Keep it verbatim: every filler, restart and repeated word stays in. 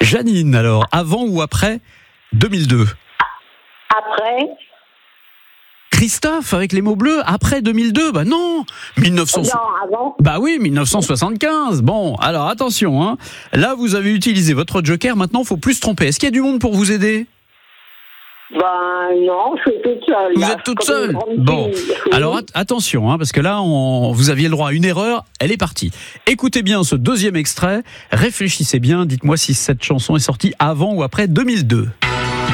Janine, alors, avant ou après deux mille deux? Après. Christophe, avec les mots bleus, après deux mille deux, bah non, mille neuf cents... Non, avant. Bah oui, mille neuf cent soixante-quinze. Bon, alors attention, hein. Là vous avez utilisé votre joker, maintenant il faut plus se tromper. Est-ce qu'il y a du monde pour vous aider? Ben non, je suis toute seule. Vous là. êtes toute Comme seule? une grande Bon, fille. alors at- attention, hein, parce que là on, vous aviez le droit à une erreur, elle est partie. Écoutez bien ce deuxième extrait, réfléchissez bien, dites-moi si cette chanson est sortie avant ou après deux mille deux.